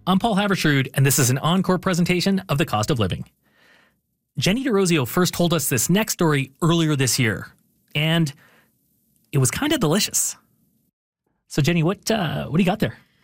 I'm Paul Havershrud, and this is an encore presentation of The Cost of Living. Jenny DeRosio first told us this next story earlier this year, and it was kind of delicious. So, Jenny, what do you got there?